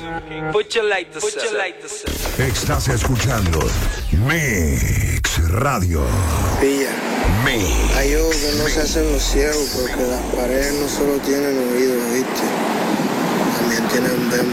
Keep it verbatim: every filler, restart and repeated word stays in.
Put your lighters up. Put your lighters up. Estás escuchando Mix Radio. Pilla. Mix. Hay ojos que no se hacen los ciegos porque las paredes no solo tienen oídos, ¿viste? También tienen bem